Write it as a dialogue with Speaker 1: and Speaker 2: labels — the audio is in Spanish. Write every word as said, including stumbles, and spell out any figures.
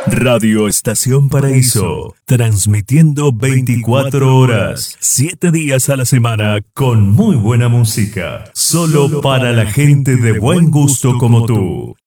Speaker 1: Radio Estación Paraíso, transmitiendo veinticuatro horas, siete días a la semana con muy buena música, solo para la gente de buen gusto como tú.